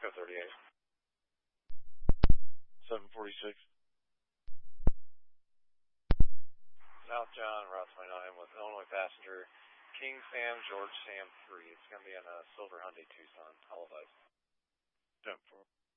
Echo 38. 746. South John, Route 29 with Illinois passenger King Sam, George Sam 3. It's going to be in a silver Hyundai Tucson, all of us. 10-4.